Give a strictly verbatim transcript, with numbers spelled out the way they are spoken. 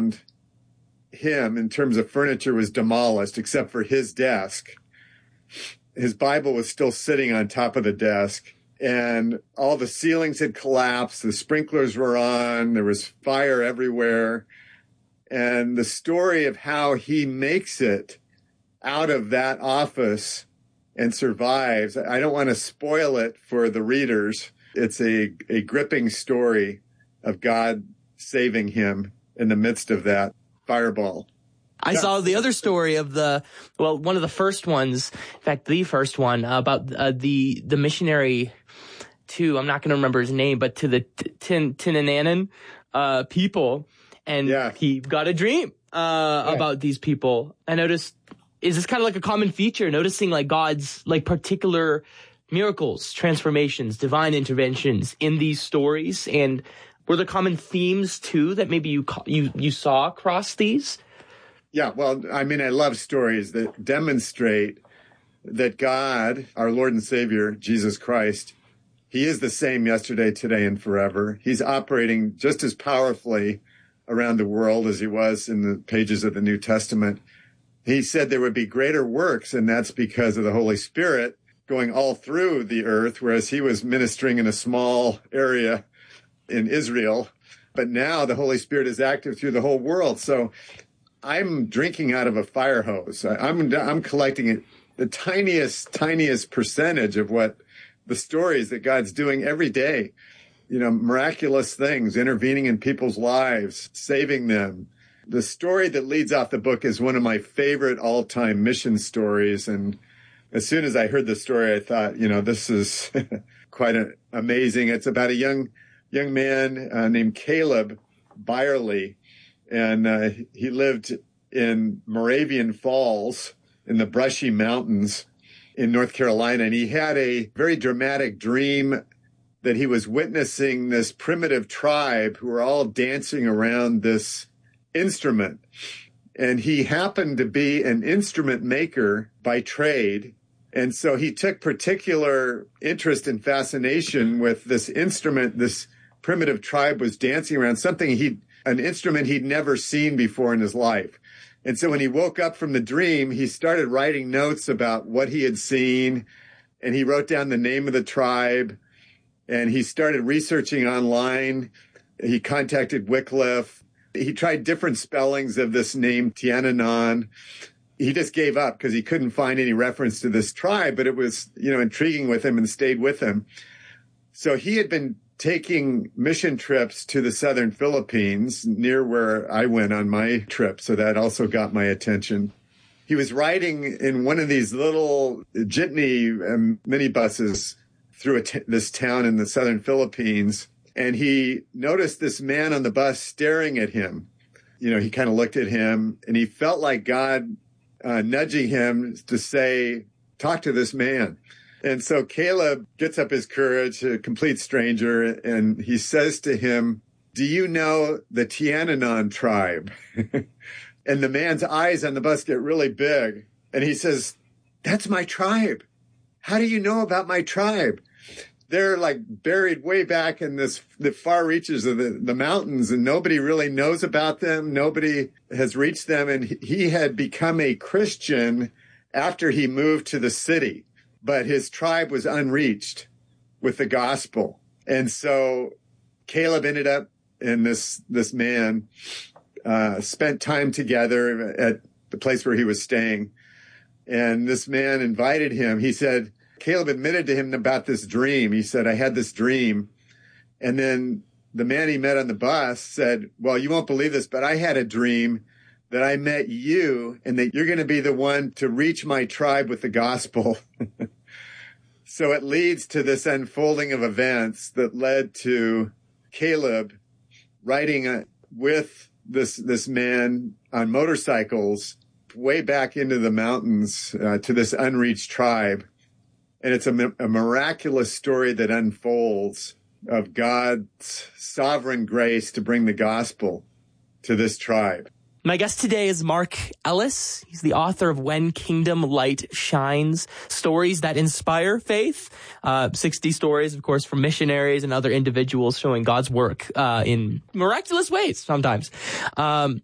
around him in terms of furniture was demolished, except for his desk. His Bible was still sitting on top of the desk, and all the ceilings had collapsed. The sprinklers were on. There was fire everywhere. And the story of how he makes it out of that office and survives, I don't want to spoil it for the readers. It's a, a gripping story of God saving him in the midst of that fireball. I saw the other story of the, well, one of the first ones, in fact, the first one, uh, about uh, the the missionary to, I'm not going to remember his name, but to the Tin Tinananan uh, people. And yeah. he got a dream uh, yeah. about these people. I noticed, is this kind of like a common feature, noticing like God's like particular miracles, transformations, divine interventions in these stories? And were there common themes too that maybe you you you saw across these? Yeah, well, I mean, I love stories that demonstrate that God, our Lord and Savior, Jesus Christ, he is the same yesterday, today, and forever. He's operating just as powerfully around the world as he was in the pages of the New Testament. He said there would be greater works, and that's because of the Holy Spirit going all through the earth, whereas he was ministering in a small area in Israel. But now the Holy Spirit is active through the whole world. So I'm drinking out of a fire hose. I'm I'm collecting the tiniest, tiniest percentage of what the stories that God's doing every day. You know, miraculous things, intervening in people's lives, saving them. The story that leads off the book is one of my favorite all-time mission stories. And as soon as I heard the story, I thought, you know, this is quite a, amazing. It's about a young young man uh, named Caleb Byerly. And uh, he lived in Moravian Falls in the Brushy Mountains in North Carolina. And he had a very dramatic dream that he was witnessing this primitive tribe who were all dancing around this instrument. And he happened to be an instrument maker by trade. And so he took particular interest and fascination with this instrument this primitive tribe was dancing around, something he an instrument he'd never seen before in his life. And so when he woke up from the dream, he started writing notes about what he had seen, and he wrote down the name of the tribe, and he started researching online. He contacted Wycliffe. He tried different spellings of this name, Tiananan. He just gave up because he couldn't find any reference to this tribe, but it was, you know, intriguing with him and stayed with him. So he had been taking mission trips to the southern Philippines, near where I went on my trip. So that also got my attention. He was riding in one of these little jitney um, minibuses through a t- this town in the southern Philippines. And he noticed this man on the bus staring at him. You know, he kind of looked at him and he felt like God uh, nudging him to say, talk to this man. And so Caleb gets up his courage, a complete stranger, and he says to him, do you know the Tiananan tribe? And the man's eyes on the bus get really big. And he says, that's my tribe. How do you know about my tribe? They're like buried way back in this the far reaches of the, the mountains, and nobody really knows about them. Nobody has reached them. And he had become a Christian after he moved to the city. But his tribe was unreached with the gospel. And so Caleb ended up, and this, this man uh, spent time together at the place where he was staying. And this man invited him. He said, Caleb admitted to him about this dream. He said, I had this dream. And then the man he met on the bus said, well, you won't believe this, but I had a dream that I met you and that you're going to be the one to reach my tribe with the gospel. So it leads to this unfolding of events that led to Caleb riding uh, with this, this man on motorcycles way back into the mountains uh, to this unreached tribe. And it's a, a miraculous story that unfolds of God's sovereign grace to bring the gospel to this tribe. My guest today is Mark Ellis. He's the author of When Kingdom Light Shines, Stories That Inspire Faith. Uh, sixty stories, of course, from missionaries and other individuals showing God's work uh, in miraculous ways sometimes. Um,